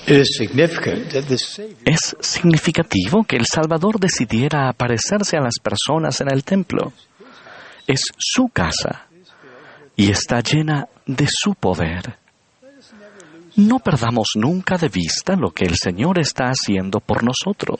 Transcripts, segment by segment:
Es significativo que el Salvador decidiera aparecerse a las personas en el templo. Es su casa y está llena de su poder. No perdamos nunca de vista lo que el Señor está haciendo por nosotros.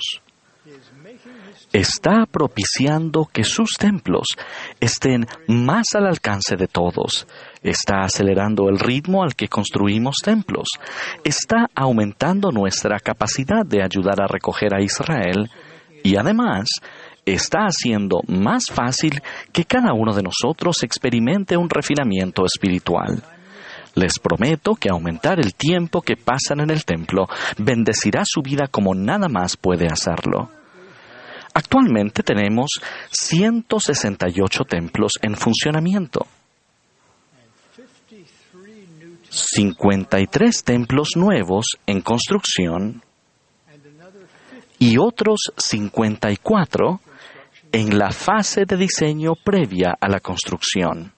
Está propiciando que sus templos estén más al alcance de todos. Está acelerando el ritmo al que construimos templos. Está aumentando nuestra capacidad de ayudar a recoger a Israel y además está haciendo más fácil que cada uno de nosotros experimente un refinamiento espiritual. Les prometo que aumentar el tiempo que pasan en el templo bendecirá su vida como nada más puede hacerlo. Actualmente tenemos 168 templos en funcionamiento, 53 templos nuevos en construcción y otros 54 en la fase de diseño previa a la construcción.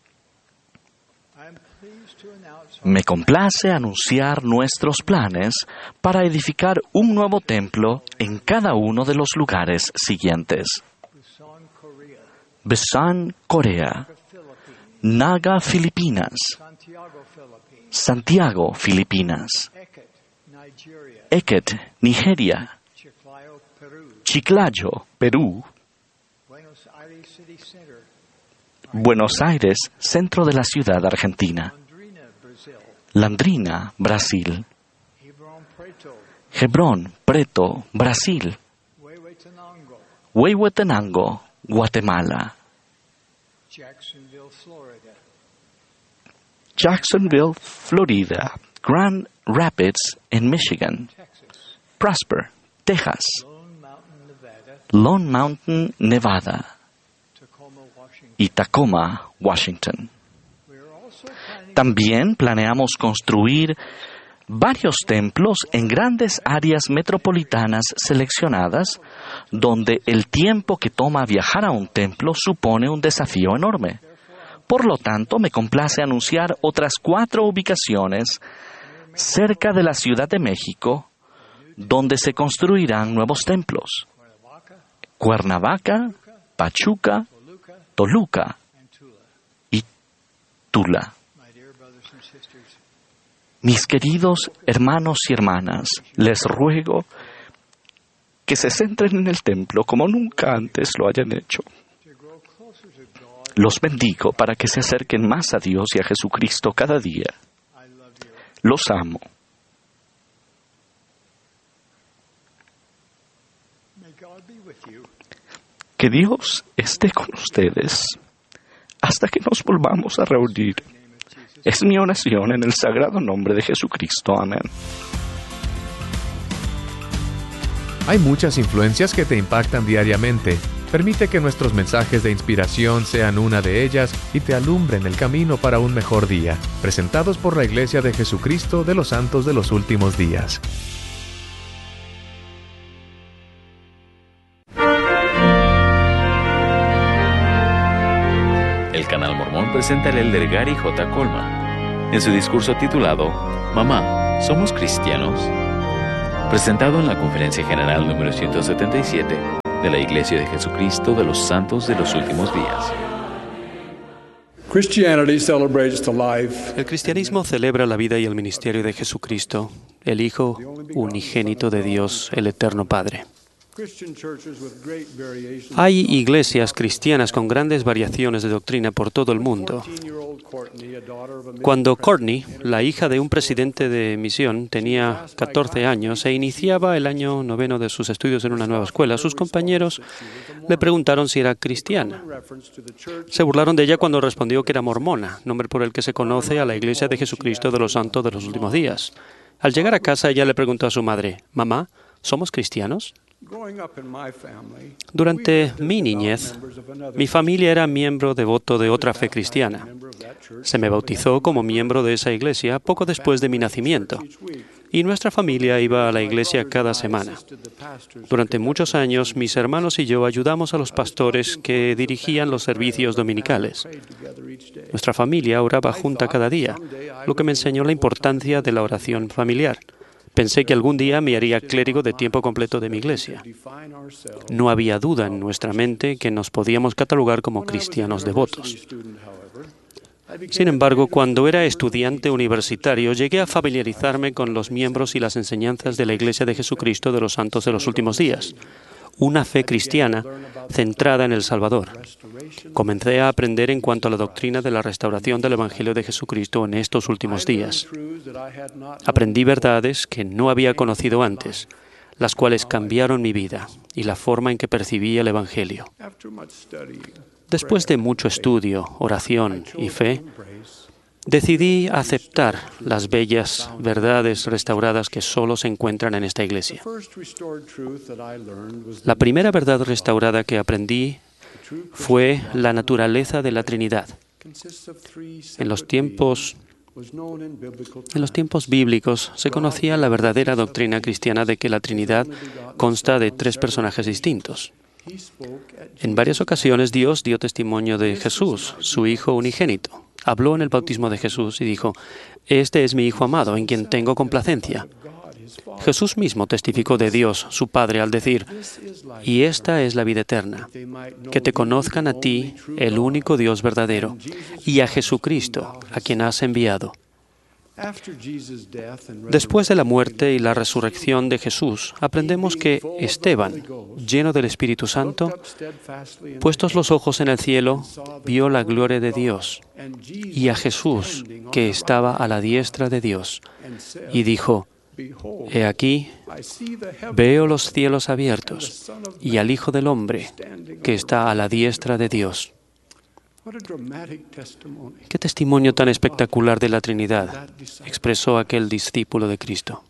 Me complace anunciar nuestros planes para edificar un nuevo templo en cada uno de los lugares siguientes: Busan, Corea; Naga, Filipinas; Santiago, Filipinas; Eket, Nigeria; Chiclayo, Perú; Buenos Aires, centro de la ciudad argentina; Landrina, Brasil; Hebrón, Preto, Brasil; Huehuetenango, Guatemala; Jacksonville, Florida; Grand Rapids, en Michigan; Prosper, Texas; Lone Mountain, Nevada; y Tacoma, Washington. También planeamos construir varios templos en grandes áreas metropolitanas seleccionadas, donde el tiempo que toma viajar a un templo supone un desafío enorme. Por lo tanto, me complace anunciar otras 4 ubicaciones cerca de la Ciudad de México, donde se construirán nuevos templos: Cuernavaca, Pachuca, Toluca y Tula. Mis queridos hermanos y hermanas, les ruego que se centren en el templo como nunca antes lo hayan hecho. Los bendigo para que se acerquen más a Dios y a Jesucristo cada día. Los amo. Que Dios esté con ustedes hasta que nos volvamos a reunir. Es mi oración en el sagrado nombre de Jesucristo. Amén. Hay muchas influencias que te impactan diariamente. Permite que nuestros mensajes de inspiración sean una de ellas y te alumbren el camino para un mejor día. Presentados por la Iglesia de Jesucristo de los Santos de los Últimos Días. El Canal Mormón presenta al elder Gary J. Coleman en su discurso titulado Mamá, ¿somos cristianos?, presentado en la Conferencia General número 177 de la Iglesia de Jesucristo de los Santos de los Últimos Días. El cristianismo celebra la vida y el ministerio de Jesucristo, el Hijo unigénito de Dios, el Eterno Padre. Hay iglesias cristianas con grandes variaciones de doctrina por todo el mundo. Cuando Courtney, la hija de un presidente de misión, tenía 14 años e iniciaba el año 9 de sus estudios en una nueva escuela, sus compañeros le preguntaron si era cristiana. Se burlaron de ella cuando respondió que era mormona, nombre por el que se conoce a la Iglesia de Jesucristo de los Santos de los Últimos Días. Al llegar a casa, ella le preguntó a su madre: «Mamá, ¿somos cristianos?». Durante mi niñez, mi familia era miembro devoto de otra fe cristiana. Se me bautizó como miembro de esa iglesia poco después de mi nacimiento, y nuestra familia iba a la iglesia cada semana. Durante muchos años, mis hermanos y yo ayudamos a los pastores que dirigían los servicios dominicales. Nuestra familia oraba junta cada día, lo que me enseñó la importancia de la oración familiar. Pensé que algún día me haría clérigo de tiempo completo de mi iglesia. No había duda en nuestra mente que nos podíamos catalogar como cristianos devotos. Sin embargo, cuando era estudiante universitario, llegué a familiarizarme con los miembros y las enseñanzas de la Iglesia de Jesucristo de los Santos de los Últimos Días, una fe cristiana centrada en el Salvador. Comencé a aprender en cuanto a la doctrina de la restauración del Evangelio de Jesucristo en estos últimos días. Aprendí verdades que no había conocido antes, las cuales cambiaron mi vida y la forma en que percibía el Evangelio. Después de mucho estudio, oración y fe, decidí aceptar las bellas verdades restauradas que solo se encuentran en esta iglesia. La primera verdad restaurada que aprendí fue la naturaleza de la Trinidad. En los tiempos bíblicos se conocía la verdadera doctrina cristiana de que la Trinidad consta de 3 personajes distintos. En varias ocasiones Dios dio testimonio de Jesús, su Hijo unigénito. Habló en el bautismo de Jesús y dijo: «Este es mi Hijo amado, en quien tengo complacencia». Jesús mismo testificó de Dios, su Padre, al decir: «Y esta es la vida eterna, que te conozcan a ti, el único Dios verdadero, y a Jesucristo, a quien has enviado». Después de la muerte y la resurrección de Jesús, aprendemos que Esteban, lleno del Espíritu Santo, puestos los ojos en el cielo, vio la gloria de Dios y a Jesús, que estaba a la diestra de Dios, y dijo: «He aquí, veo los cielos abiertos y al Hijo del Hombre, que está a la diestra de Dios». «Qué testimonio tan espectacular de la Trinidad», expresó aquel discípulo de Cristo.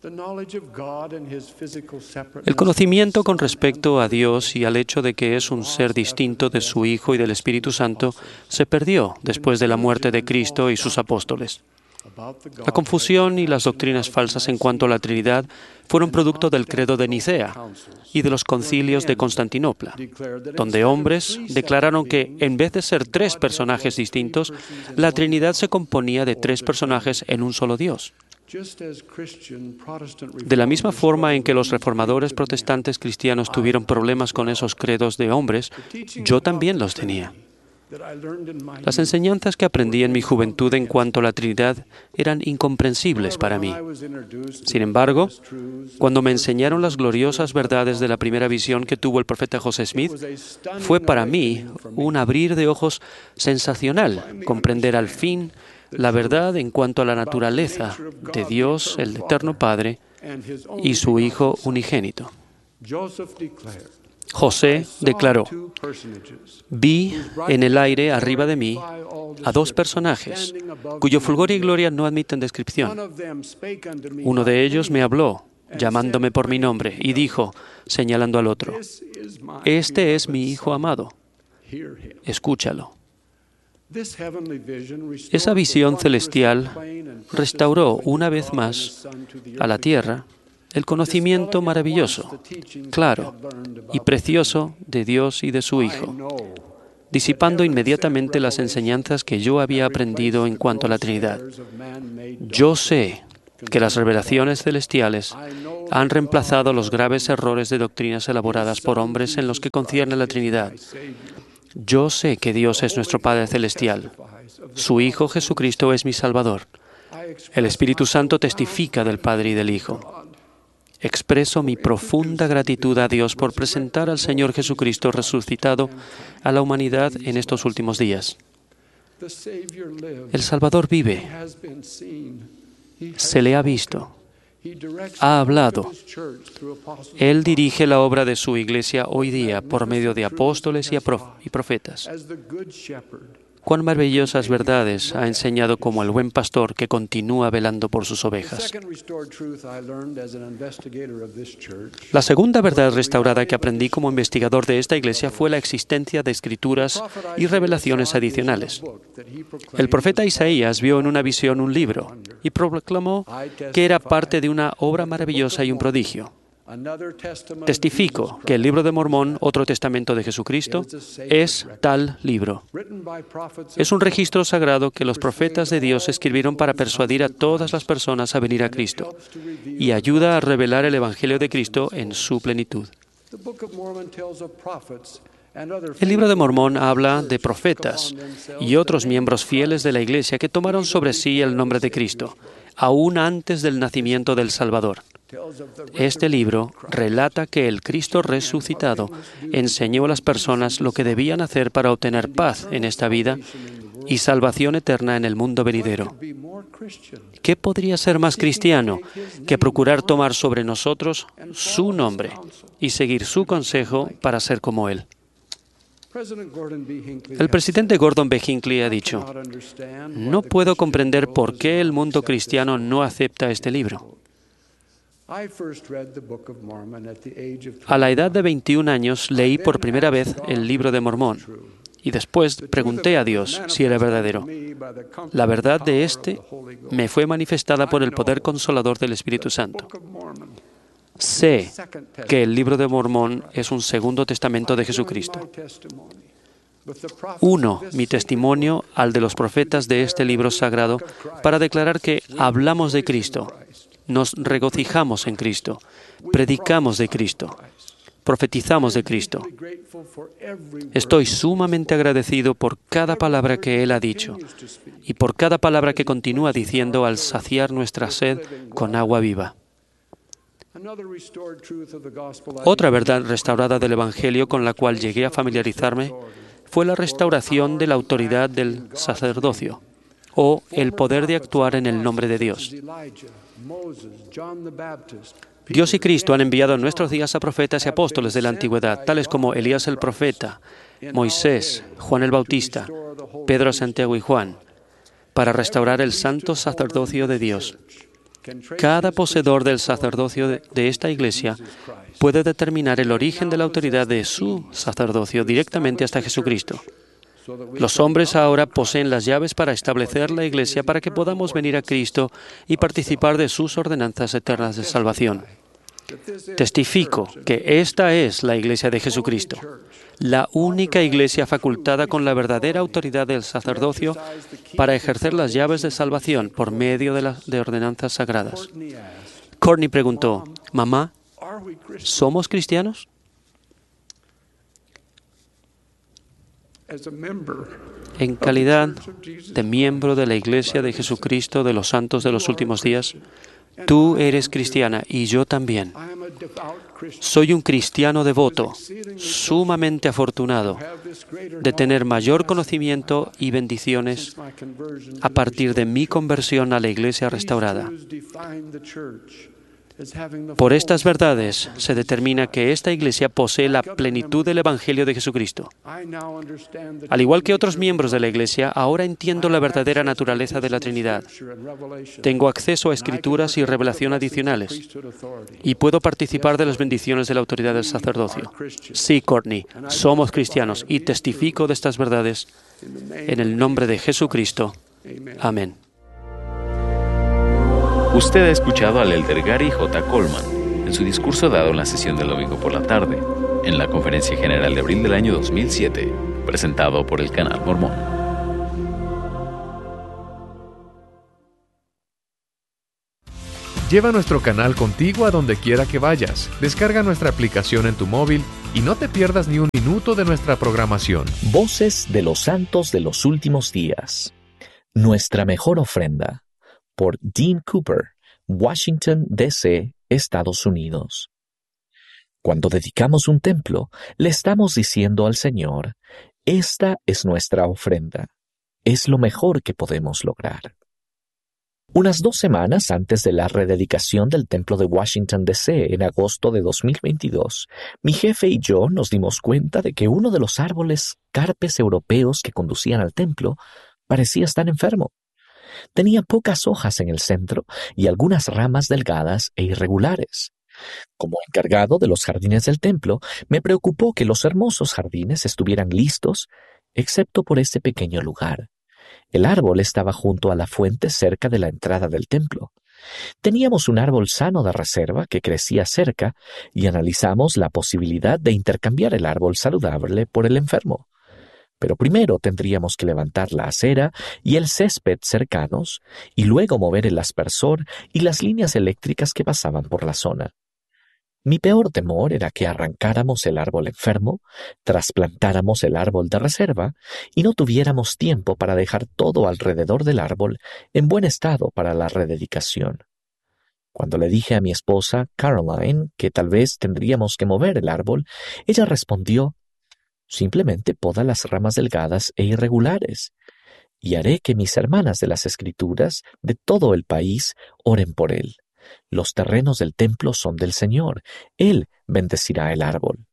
El conocimiento con respecto a Dios y al hecho de que es un ser distinto de su Hijo y del Espíritu Santo se perdió después de la muerte de Cristo y sus apóstoles. La confusión y las doctrinas falsas en cuanto a la Trinidad fueron producto del credo de Nicea y de los concilios de Constantinopla, donde hombres declararon que, en vez de ser 3 personajes distintos, la Trinidad se componía de 3 personajes en un solo Dios. De la misma forma en que los reformadores protestantes cristianos tuvieron problemas con esos credos de hombres, yo también los tenía. Las enseñanzas que aprendí en mi juventud en cuanto a la Trinidad eran incomprensibles para mí. Sin embargo, cuando me enseñaron las gloriosas verdades de la primera visión que tuvo el profeta José Smith, fue para mí un abrir de ojos sensacional comprender al fin la verdad en cuanto a la naturaleza de Dios, el Eterno Padre, y su Hijo unigénito. José declaró: «Vi en el aire arriba de mí a 2 personajes, cuyo fulgor y gloria no admiten descripción. Uno de ellos me habló, llamándome por mi nombre, y dijo, señalando al otro: Este es mi Hijo amado, escúchalo». Esa visión celestial restauró una vez más a la tierra el conocimiento maravilloso, claro y precioso de Dios y de su Hijo, disipando inmediatamente las enseñanzas que yo había aprendido en cuanto a la Trinidad. Yo sé que las revelaciones celestiales han reemplazado los graves errores de doctrinas elaboradas por hombres en los que concierne la Trinidad. Yo sé que Dios es nuestro Padre Celestial. Su Hijo Jesucristo es mi Salvador. El Espíritu Santo testifica del Padre y del Hijo. Expreso mi profunda gratitud a Dios por presentar al Señor Jesucristo resucitado a la humanidad en estos últimos días. El Salvador vive, se le ha visto, ha hablado. Él dirige la obra de su iglesia hoy día por medio de apóstoles y profetas. Cuán maravillosas verdades ha enseñado como el buen pastor que continúa velando por sus ovejas. La segunda verdad restaurada que aprendí como investigador de esta iglesia fue la existencia de escrituras y revelaciones adicionales. El profeta Isaías vio en una visión un libro y proclamó que era parte de una obra maravillosa y un prodigio. Testifico que el Libro de Mormón, otro testamento de Jesucristo, es tal libro. Es un registro sagrado que los profetas de Dios escribieron para persuadir a todas las personas a venir a Cristo y ayuda a revelar el Evangelio de Cristo en su plenitud. El Libro de Mormón habla de profetas y otros miembros fieles de la Iglesia que tomaron sobre sí el nombre de Cristo, aún antes del nacimiento del Salvador. Este libro relata que el Cristo resucitado enseñó a las personas lo que debían hacer para obtener paz en esta vida y salvación eterna en el mundo venidero. ¿Qué podría ser más cristiano que procurar tomar sobre nosotros su nombre y seguir su consejo para ser como Él? El presidente Gordon B. Hinckley ha dicho: "No puedo comprender por qué el mundo cristiano no acepta este libro". A la edad de 21 años leí por primera vez el Libro de Mormón y después pregunté a Dios si era verdadero. La verdad de este me fue manifestada por el poder consolador del Espíritu Santo. Sé que el Libro de Mormón es un segundo testamento de Jesucristo. Uno mi testimonio al de los profetas de este libro sagrado para declarar que hablamos de Cristo, nos regocijamos en Cristo, predicamos de Cristo, profetizamos de Cristo. Estoy sumamente agradecido por cada palabra que Él ha dicho y por cada palabra que continúa diciendo al saciar nuestra sed con agua viva. Otra verdad restaurada del Evangelio con la cual llegué a familiarizarme fue la restauración de la autoridad del sacerdocio, o el poder de actuar en el nombre de Dios. Dios y Cristo han enviado en nuestros días a profetas y apóstoles de la antigüedad, tales como Elías el profeta, Moisés, Juan el Bautista, Pedro, Santiago y Juan, para restaurar el santo sacerdocio de Dios. Cada poseedor del sacerdocio de esta iglesia puede determinar el origen de la autoridad de su sacerdocio directamente hasta Jesucristo. Los hombres ahora poseen las llaves para establecer la iglesia para que podamos venir a Cristo y participar de sus ordenanzas eternas de salvación. Testifico que esta es la iglesia de Jesucristo, la única iglesia facultada con la verdadera autoridad del sacerdocio para ejercer las llaves de salvación por medio de ordenanzas sagradas. Courtney preguntó: "Mamá, ¿somos cristianos?". En calidad de miembro de la Iglesia de Jesucristo de los Santos de los Últimos Días, tú eres cristiana y yo también. Soy un cristiano devoto, sumamente afortunado de tener mayor conocimiento y bendiciones a partir de mi conversión a la Iglesia restaurada. Por estas verdades se determina que esta iglesia posee la plenitud del Evangelio de Jesucristo. Al igual que otros miembros de la iglesia, ahora entiendo la verdadera naturaleza de la Trinidad. Tengo acceso a escrituras y revelación adicionales y puedo participar de las bendiciones de la autoridad del sacerdocio. Sí, Courtney, somos cristianos y testifico de estas verdades en el nombre de Jesucristo. Amén. Usted ha escuchado al elder Gary J. Coleman en su discurso dado en la sesión del domingo por la tarde, en la Conferencia General de abril del año 2007, presentado por el Canal Mormón. Lleva nuestro canal contigo a donde quiera que vayas. Descarga nuestra aplicación en tu móvil y no te pierdas ni un minuto de nuestra programación. Voces de los Santos de los Últimos Días. Nuestra mejor ofrenda. Por Dean Cooper, Washington, D.C., Estados Unidos. Cuando dedicamos un templo, le estamos diciendo al Señor: esta es nuestra ofrenda. Es lo mejor que podemos lograr. Unas 2 semanas antes de la rededicación del templo de Washington, D.C., en agosto de 2022, mi jefe y yo nos dimos cuenta de que uno de los árboles carpes europeos que conducían al templo parecía estar enfermo. Tenía pocas hojas en el centro y algunas ramas delgadas e irregulares. Como encargado de los jardines del templo, me preocupó que los hermosos jardines estuvieran listos, excepto por ese pequeño lugar. El árbol estaba junto a la fuente cerca de la entrada del templo. Teníamos un árbol sano de reserva que crecía cerca y analizamos la posibilidad de intercambiar el árbol saludable por el enfermo. Pero primero tendríamos que levantar la acera y el césped cercanos y luego mover el aspersor y las líneas eléctricas que pasaban por la zona. Mi peor temor era que arrancáramos el árbol enfermo, trasplantáramos el árbol de reserva y no tuviéramos tiempo para dejar todo alrededor del árbol en buen estado para la rededicación. Cuando le dije a mi esposa, Caroline, que tal vez tendríamos que mover el árbol, ella respondió: «Simplemente poda las ramas delgadas e irregulares, y haré que mis hermanas de las Escrituras de todo el país oren por él. Los terrenos del templo son del Señor. Él bendecirá el árbol».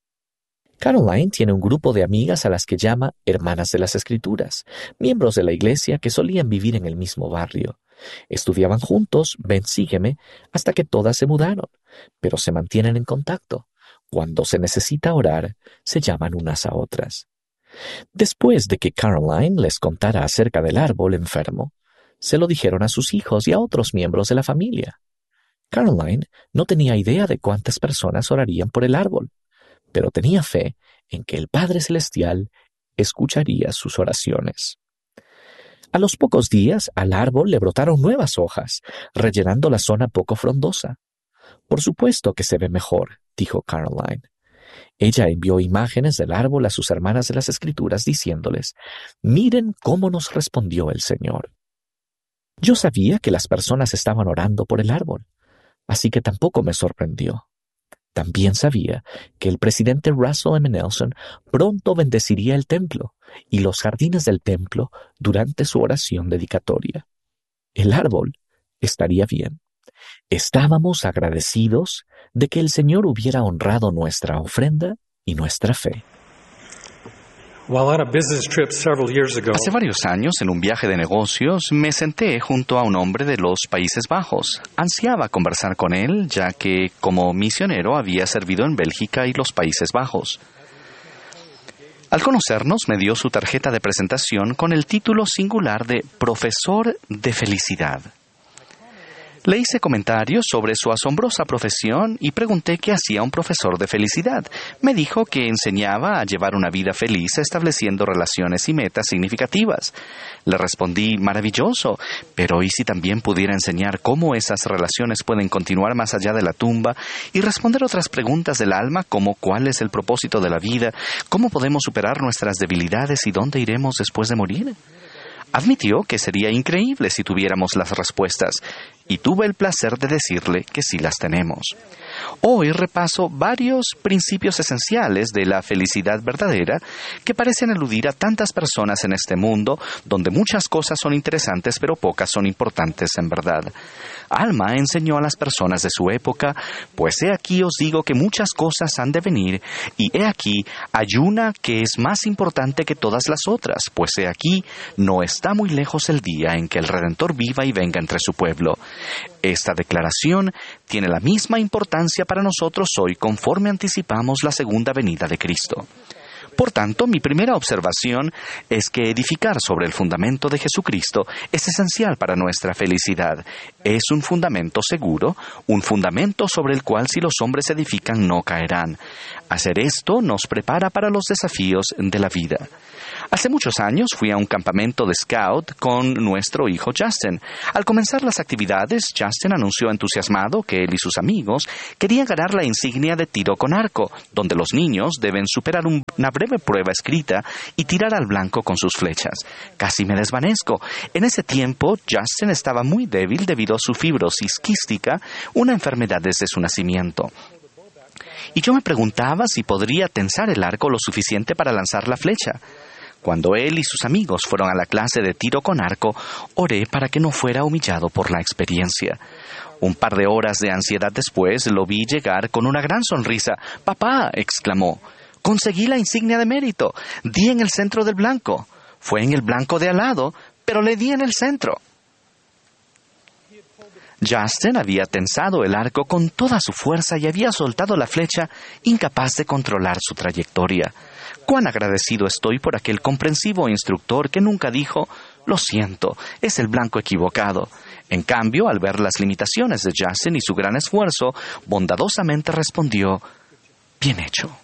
Caroline tiene un grupo de amigas a las que llama Hermanas de las Escrituras, miembros de la iglesia que solían vivir en el mismo barrio. Estudiaban juntos, ven, sígueme, hasta que todas se mudaron, pero se mantienen en contacto. Cuando se necesita orar, se llaman unas a otras. Después de que Caroline les contara acerca del árbol enfermo, se lo dijeron a sus hijos y a otros miembros de la familia. Caroline no tenía idea de cuántas personas orarían por el árbol, pero tenía fe en que el Padre Celestial escucharía sus oraciones. A los pocos días, al árbol le brotaron nuevas hojas, rellenando la zona poco frondosa. «Por supuesto que se ve mejor», dijo Caroline. Ella envió imágenes del árbol a sus hermanas de las Escrituras diciéndoles: «Miren cómo nos respondió el Señor». Yo sabía que las personas estaban orando por el árbol, así que tampoco me sorprendió. También sabía que el presidente Russell M. Nelson pronto bendeciría el templo y los jardines del templo durante su oración dedicatoria. El árbol estaría bien. Estábamos agradecidos de que el Señor hubiera honrado nuestra ofrenda y nuestra fe. Hace varios años, en un viaje de negocios, me senté junto a un hombre de los Países Bajos. Ansiaba conversar con él, ya que como misionero había servido en Bélgica y los Países Bajos. Al conocernos, me dio su tarjeta de presentación con el título singular de Profesor de Felicidad. Le hice comentarios sobre su asombrosa profesión y pregunté qué hacía un profesor de felicidad. Me dijo que enseñaba a llevar una vida feliz estableciendo relaciones y metas significativas. Le respondí: maravilloso, pero ¿y si también pudiera enseñar cómo esas relaciones pueden continuar más allá de la tumba y responder otras preguntas del alma como cuál es el propósito de la vida, cómo podemos superar nuestras debilidades y dónde iremos después de morir? Admitió que sería increíble si tuviéramos las respuestas, y tuve el placer de decirle que sí las tenemos. Hoy repaso varios principios esenciales de la felicidad verdadera que parecen eludir a tantas personas en este mundo, donde muchas cosas son interesantes pero pocas son importantes en verdad. Alma enseñó a las personas de su época: pues he aquí os digo que muchas cosas han de venir, y he aquí hay una que es más importante que todas las otras, pues he aquí no está muy lejos el día en que el Redentor viva y venga entre su pueblo. Esta declaración tiene la misma importancia para nosotros hoy conforme anticipamos la segunda venida de Cristo. Por tanto, mi primera observación es que edificar sobre el fundamento de Jesucristo es esencial para nuestra felicidad. Es un fundamento seguro, un fundamento sobre el cual si los hombres edifican no caerán. Hacer esto nos prepara para los desafíos de la vida. Hace muchos años fui a un campamento de Scout con nuestro hijo Justin. Al comenzar las actividades, Justin anunció entusiasmado que él y sus amigos querían ganar la insignia de tiro con arco, donde los niños deben superar una breve prueba escrita y tirar al blanco con sus flechas. Casi me desvanezco. En ese tiempo, Justin estaba muy débil debido a su fibrosis quística, una enfermedad desde su nacimiento. Y yo me preguntaba si podría tensar el arco lo suficiente para lanzar la flecha. Cuando él y sus amigos fueron a la clase de tiro con arco, oré para que no fuera humillado por la experiencia. Un par de horas de ansiedad después, lo vi llegar con una gran sonrisa. «¡Papá!», exclamó. «Conseguí la insignia de mérito. Di en el centro del blanco. Fue en el blanco de al lado, pero le di en el centro». Justin había tensado el arco con toda su fuerza y había soltado la flecha, incapaz de controlar su trayectoria. Cuán agradecido estoy por aquel comprensivo instructor que nunca dijo: «Lo siento, es el blanco equivocado». En cambio, al ver las limitaciones de Justin y su gran esfuerzo, bondadosamente respondió, «Bien hecho».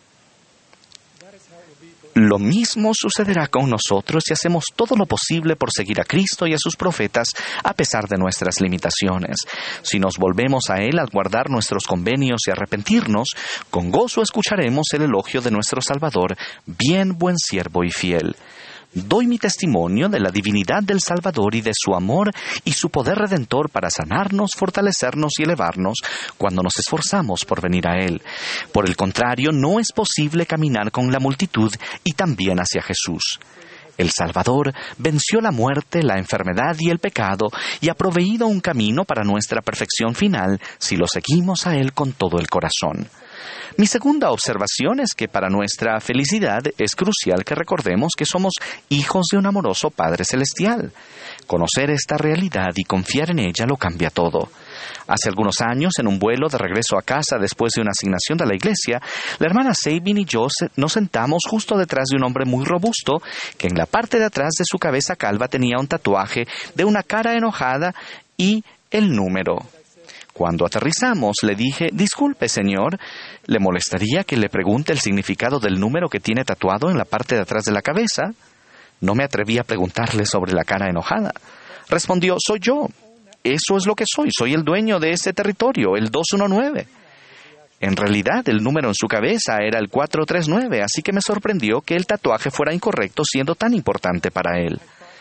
Lo mismo sucederá con nosotros si hacemos todo lo posible por seguir a Cristo y a sus profetas a pesar de nuestras limitaciones. Si nos volvemos a Él al guardar nuestros convenios y arrepentirnos, con gozo escucharemos el elogio de nuestro Salvador, bien buen siervo y fiel. Doy mi testimonio de la divinidad del Salvador y de su amor y su poder redentor para sanarnos, fortalecernos y elevarnos cuando nos esforzamos por venir a Él. Por el contrario, no es posible caminar con la multitud y también hacia Jesús. El Salvador venció la muerte, la enfermedad y el pecado y ha proveído un camino para nuestra perfección final si lo seguimos a Él con todo el corazón. Mi segunda observación es que para nuestra felicidad es crucial que recordemos que somos hijos de un amoroso Padre Celestial. Conocer esta realidad y confiar en ella lo cambia todo. Hace algunos años, en un vuelo de regreso a casa después de una asignación de la iglesia, la hermana Sabin y yo nos sentamos justo detrás de un hombre muy robusto que en la parte de atrás de su cabeza calva tenía un tatuaje de una cara enojada y el número. Cuando aterrizamos, le dije, «Disculpe, señor, ¿le molestaría que le pregunte el significado del número que tiene tatuado en la parte de atrás de la cabeza?» No me atreví a preguntarle sobre la cara enojada. Respondió, «Soy yo. Eso es lo que soy el dueño de ese territorio, el 219». En realidad, el número en su cabeza era el 439, así que me sorprendió que el tatuaje fuera incorrecto siendo tan importante para él.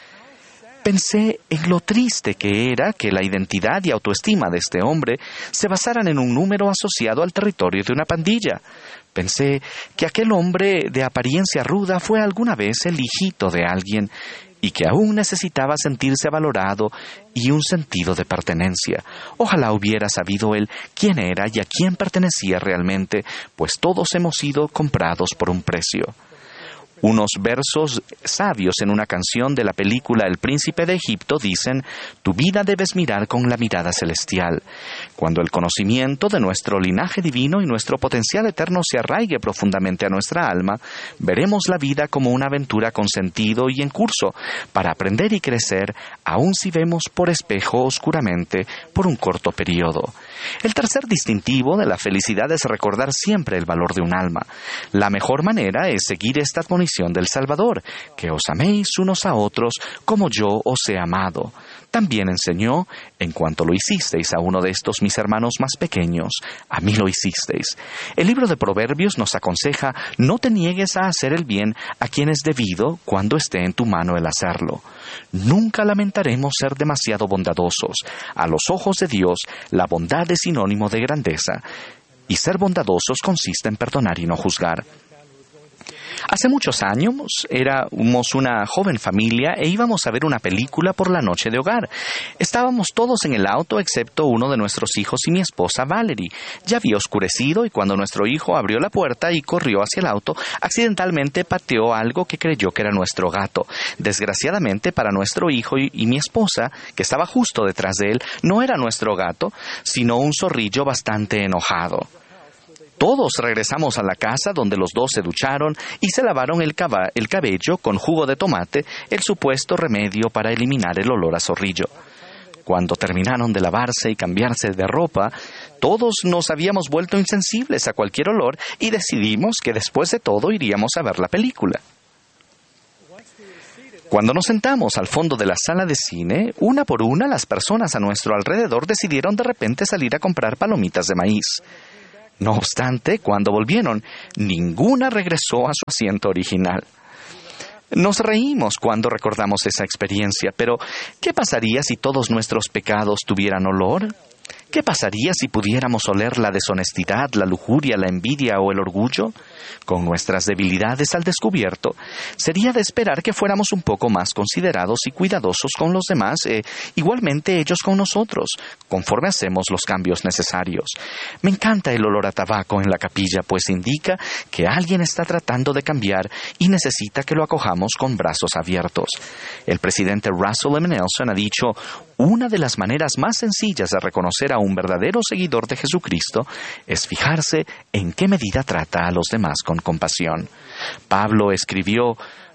Pensé en lo triste que era que la identidad y autoestima de este hombre se basaran en un número asociado al territorio de una pandilla. Pensé que aquel hombre de apariencia ruda fue alguna vez el hijito de alguien y que aún necesitaba sentirse valorado y un sentido de pertenencia. Ojalá hubiera sabido él quién era y a quién pertenecía realmente, pues todos hemos sido comprados por un precio. Unos versos sabios en una canción de la película El Príncipe de Egipto dicen, «Tu vida debes mirar con la mirada celestial». Cuando el conocimiento de nuestro linaje divino y nuestro potencial eterno se arraigue profundamente a nuestra alma, veremos la vida como una aventura con sentido y en curso, para aprender y crecer, aun si vemos por espejo oscuramente por un corto periodo. El tercer distintivo de la felicidad es recordar siempre el valor de un alma. La mejor manera es seguir esta admonición del Salvador, que os améis unos a otros como yo os he amado. También enseñó, en cuanto lo hicisteis a uno de estos mis hermanos más pequeños, a mí lo hicisteis. El libro de Proverbios nos aconseja, no te niegues a hacer el bien a quien es debido cuando esté en tu mano el hacerlo. Nunca lamentaremos ser demasiado bondadosos. A los ojos de Dios, la bondad es sinónimo de grandeza, y ser bondadosos consiste en perdonar y no juzgar. Hace muchos años éramos una joven familia e íbamos a ver una película por la noche de hogar. Estábamos todos en el auto excepto uno de nuestros hijos y mi esposa Valerie. Ya había oscurecido y cuando nuestro hijo abrió la puerta y corrió hacia el auto, accidentalmente pateó algo que creyó que era nuestro gato. Desgraciadamente para nuestro hijo y mi esposa, que estaba justo detrás de él, no era nuestro gato, sino un zorrillo bastante enojado. Todos regresamos a la casa donde los dos se ducharon y se lavaron el cabello con jugo de tomate, el supuesto remedio para eliminar el olor a zorrillo. Cuando terminaron de lavarse y cambiarse de ropa, todos nos habíamos vuelto insensibles a cualquier olor y decidimos que después de todo iríamos a ver la película. Cuando nos sentamos al fondo de la sala de cine, una por una las personas a nuestro alrededor decidieron de repente salir a comprar palomitas de maíz. No obstante, cuando volvieron, ninguna regresó a su asiento original. Nos reímos cuando recordamos esa experiencia, pero ¿qué pasaría si todos nuestros pecados tuvieran olor? ¿Qué pasaría si pudiéramos oler la deshonestidad, la lujuria, la envidia o el orgullo? Con nuestras debilidades al descubierto, sería de esperar que fuéramos un poco más considerados y cuidadosos con los demás, igualmente ellos con nosotros, conforme hacemos los cambios necesarios. Me encanta el olor a tabaco en la capilla, pues indica que alguien está tratando de cambiar y necesita que lo acojamos con brazos abiertos. El presidente Russell M. Nelson ha dicho, una de las maneras más sencillas de reconocer a un verdadero seguidor de Jesucristo es fijarse en qué medida trata a los demás con compasión. Pablo escribió,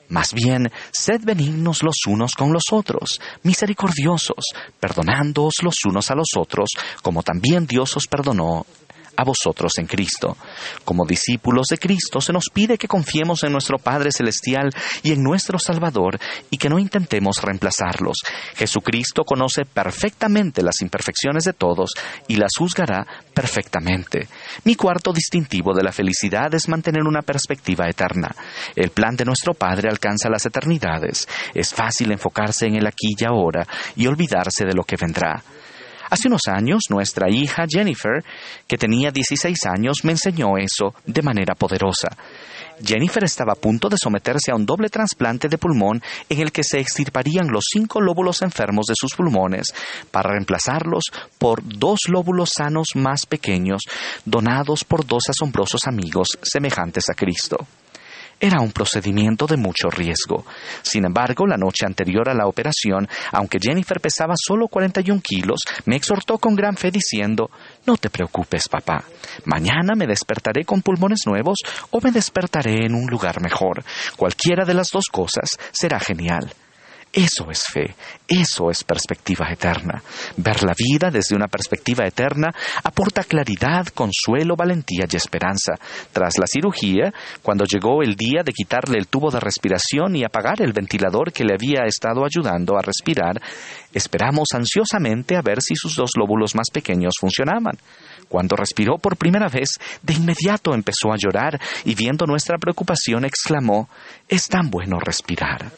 Más bien, sed benignos los unos con los otros, misericordiosos, perdonándoos los unos a los otros, como también Dios os perdonó a vosotros en Cristo. Como discípulos de Cristo se nos pide que confiemos en nuestro Padre Celestial y en nuestro Salvador y que no intentemos reemplazarlos. Jesucristo conoce perfectamente las imperfecciones de todos y las juzgará perfectamente. Mi cuarto distintivo de la felicidad es mantener una perspectiva eterna. El plan de nuestro Padre alcanza las eternidades. Es fácil enfocarse en el aquí y ahora y olvidarse de lo que vendrá. Hace unos años, nuestra hija Jennifer, que tenía 16 años, me enseñó eso de manera poderosa. Jennifer estaba a punto de someterse a un doble trasplante de pulmón en el que se extirparían los 5 lóbulos enfermos de sus pulmones para reemplazarlos por 2 lóbulos sanos más pequeños, donados por 2 asombrosos amigos semejantes a Cristo. Era un procedimiento de mucho riesgo. Sin embargo, la noche anterior a la operación, aunque Jennifer pesaba solo 41 kilos, me exhortó con gran fe diciendo: «No te preocupes, papá. Mañana me despertaré con pulmones nuevos o me despertaré en un lugar mejor. Cualquiera de las dos cosas será genial». Eso es fe, eso es perspectiva eterna. Ver la vida desde una perspectiva eterna aporta claridad, consuelo, valentía y esperanza. Tras la cirugía, cuando llegó el día de quitarle el tubo de respiración y apagar el ventilador que le había estado ayudando a respirar, esperamos ansiosamente a ver si sus 2 lóbulos más pequeños funcionaban. Cuando respiró por primera vez, de inmediato empezó a llorar y viendo nuestra preocupación exclamó: «Es tan bueno respirar».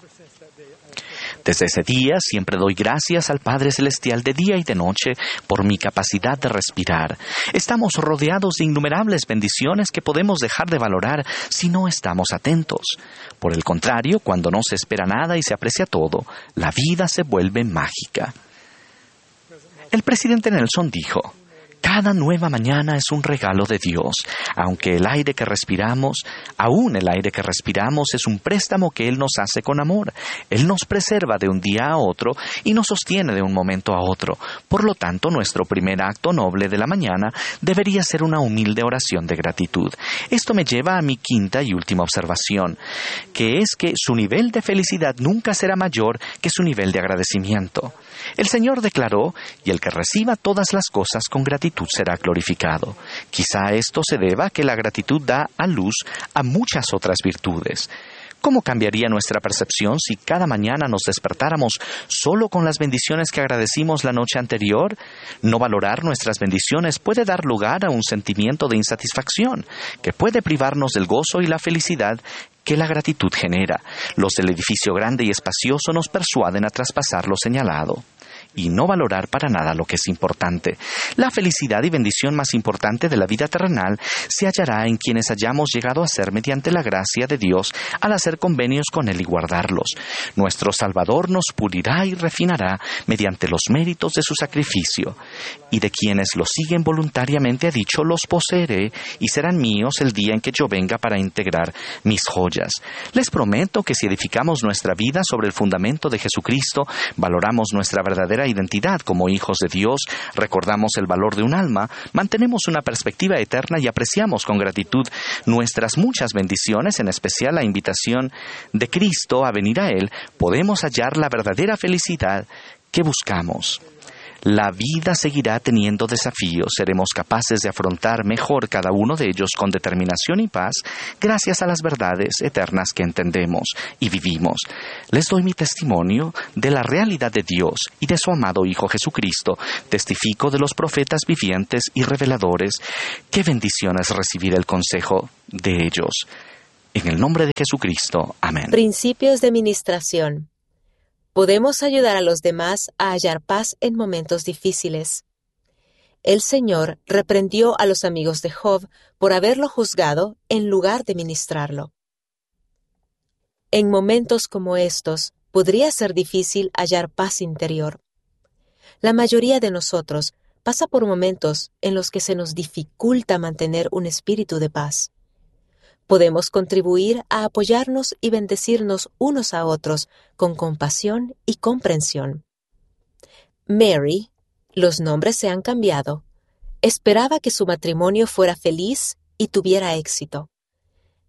Desde ese día siempre doy gracias al Padre Celestial de día y de noche por mi capacidad de respirar. Estamos rodeados de innumerables bendiciones que podemos dejar de valorar si no estamos atentos. Por el contrario, cuando no se espera nada y se aprecia todo, la vida se vuelve mágica. El presidente Nelson dijo: «Cada nueva mañana es un regalo de Dios. Aún el aire que respiramos es un préstamo que Él nos hace con amor. Él nos preserva de un día a otro y nos sostiene de un momento a otro. Por lo tanto, nuestro primer acto noble de la mañana debería ser una humilde oración de gratitud». Esto me lleva a mi quinta y última observación, que es que su nivel de felicidad nunca será mayor que su nivel de agradecimiento. El Señor declaró: «Y el que reciba todas las cosas con gratitud será glorificado». Quizá esto se deba a que la gratitud da a luz a muchas otras virtudes. ¿Cómo cambiaría nuestra percepción si cada mañana nos despertáramos solo con las bendiciones que agradecimos la noche anterior? No valorar nuestras bendiciones puede dar lugar a un sentimiento de insatisfacción, que puede privarnos del gozo y la felicidad que la gratitud genera. Los del edificio grande y espacioso nos persuaden a traspasar lo señalado y no valorar para nada lo que es importante. La felicidad y bendición más importante de la vida terrenal se hallará en quienes hayamos llegado a ser mediante la gracia de Dios al hacer convenios con Él y guardarlos. Nuestro Salvador nos pulirá y refinará mediante los méritos de su sacrificio, y de quienes lo siguen voluntariamente ha dicho: «Los poseeré y serán míos el día en que yo venga para integrar mis joyas». Les prometo que si edificamos nuestra vida sobre el fundamento de Jesucristo, valoramos nuestra verdadera identidad como hijos de Dios, recordamos el valor de un alma, mantenemos una perspectiva eterna y apreciamos con gratitud nuestras muchas bendiciones, en especial la invitación de Cristo a venir a Él, podemos hallar la verdadera felicidad que buscamos. La vida seguirá teniendo desafíos. Seremos capaces de afrontar mejor cada uno de ellos con determinación y paz, gracias a las verdades eternas que entendemos y vivimos. Les doy mi testimonio de la realidad de Dios y de su amado Hijo Jesucristo. Testifico de los profetas vivientes y reveladores. Qué bendiciones recibir el consejo de ellos. En el nombre de Jesucristo. Amén. Principios de ministración. Podemos ayudar a los demás a hallar paz en momentos difíciles. El Señor reprendió a los amigos de Job por haberlo juzgado en lugar de ministrarlo. En momentos como estos, podría ser difícil hallar paz interior. La mayoría de nosotros pasa por momentos en los que se nos dificulta mantener un espíritu de paz. Podemos contribuir a apoyarnos y bendecirnos unos a otros con compasión y comprensión. Mary, los nombres se han cambiado, esperaba que su matrimonio fuera feliz y tuviera éxito.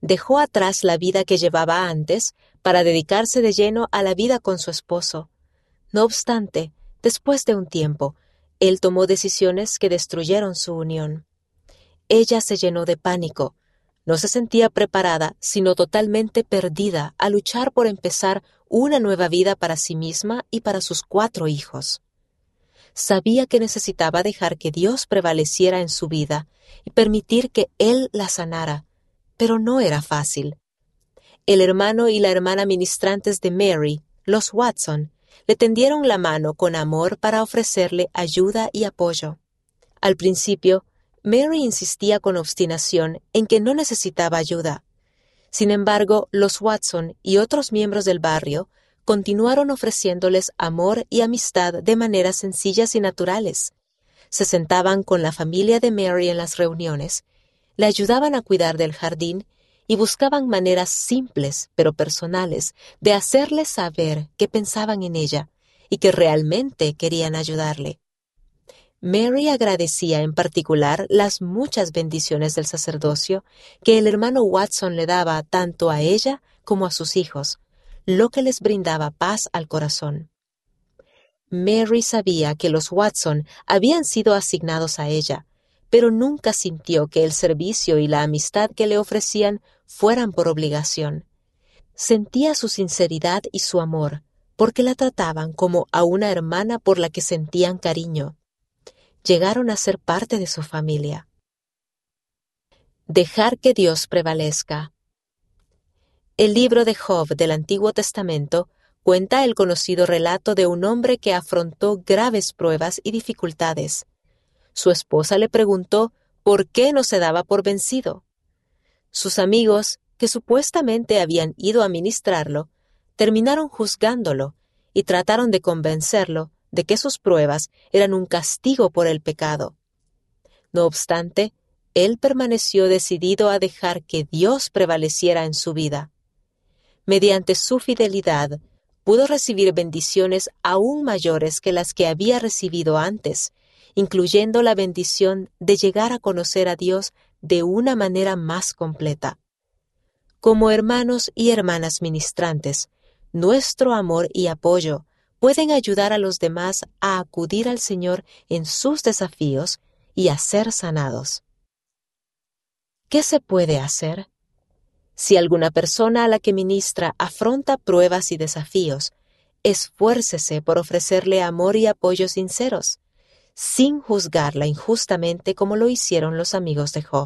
Dejó atrás la vida que llevaba antes para dedicarse de lleno a la vida con su esposo. No obstante, después de un tiempo, él tomó decisiones que destruyeron su unión. Ella se llenó de pánico. No se sentía preparada, sino totalmente perdida a luchar por empezar una nueva vida para sí misma y para sus 4 hijos. Sabía que necesitaba dejar que Dios prevaleciera en su vida y permitir que Él la sanara, pero no era fácil. El hermano y la hermana ministrantes de Mary, los Watson, le tendieron la mano con amor para ofrecerle ayuda y apoyo. Al principio, Mary insistía con obstinación en que no necesitaba ayuda. Sin embargo, los Watson y otros miembros del barrio continuaron ofreciéndoles amor y amistad de maneras sencillas y naturales. Se sentaban con la familia de Mary en las reuniones, le ayudaban a cuidar del jardín y buscaban maneras simples pero personales de hacerle saber que pensaban en ella y que realmente querían ayudarle. Mary agradecía en particular las muchas bendiciones del sacerdocio que el hermano Watson le daba tanto a ella como a sus hijos, lo que les brindaba paz al corazón. Mary sabía que los Watson habían sido asignados a ella, pero nunca sintió que el servicio y la amistad que le ofrecían fueran por obligación. Sentía su sinceridad y su amor, porque la trataban como a una hermana por la que sentían cariño. Llegaron a ser parte de su familia. Dejar que Dios prevalezca. El libro de Job del Antiguo Testamento cuenta el conocido relato de un hombre que afrontó graves pruebas y dificultades. Su esposa le preguntó por qué no se daba por vencido. Sus amigos, que supuestamente habían ido a ministrarlo, terminaron juzgándolo y trataron de convencerlo de que sus pruebas eran un castigo por el pecado. No obstante, él permaneció decidido a dejar que Dios prevaleciera en su vida. Mediante su fidelidad, pudo recibir bendiciones aún mayores que las que había recibido antes, incluyendo la bendición de llegar a conocer a Dios de una manera más completa. Como hermanos y hermanas ministrantes, nuestro amor y apoyo pueden ayudar a los demás a acudir al Señor en sus desafíos y a ser sanados. ¿Qué se puede hacer? Si alguna persona a la que ministra afronta pruebas y desafíos, esfuércese por ofrecerle amor y apoyo sinceros, sin juzgarla injustamente como lo hicieron los amigos de Job.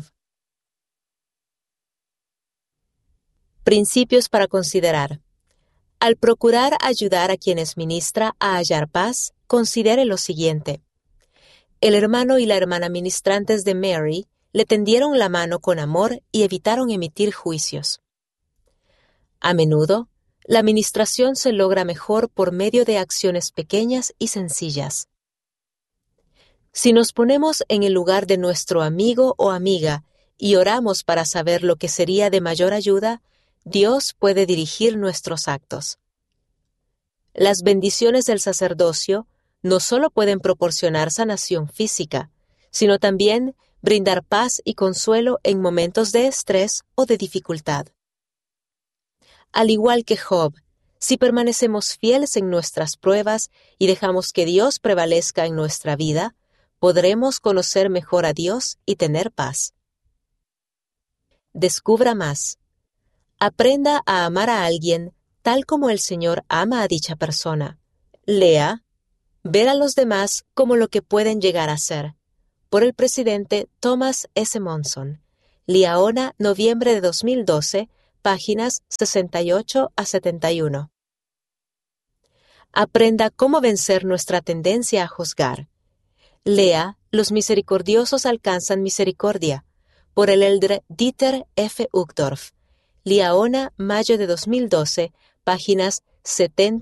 Principios para considerar. Al procurar ayudar a quienes ministra a hallar paz, considere lo siguiente. El hermano y la hermana ministrantes de Mary le tendieron la mano con amor y evitaron emitir juicios. A menudo, la ministración se logra mejor por medio de acciones pequeñas y sencillas. Si nos ponemos en el lugar de nuestro amigo o amiga y oramos para saber lo que sería de mayor ayuda, Dios puede dirigir nuestros actos. Las bendiciones del sacerdocio no solo pueden proporcionar sanación física, sino también brindar paz y consuelo en momentos de estrés o de dificultad. Al igual que Job, si permanecemos fieles en nuestras pruebas y dejamos que Dios prevalezca en nuestra vida, podremos conocer mejor a Dios y tener paz. Descubra más. Aprenda a amar a alguien tal como el Señor ama a dicha persona. Lea, ver a los demás como lo que pueden llegar a ser. Por el presidente Thomas S. Monson. Liaona, noviembre de 2012, páginas 68 a 71. Aprenda cómo vencer nuestra tendencia a juzgar. Lea, Los misericordiosos alcanzan misericordia. Por el elder Dieter F. Uchtdorf. Liaona, mayo de 2012, páginas 70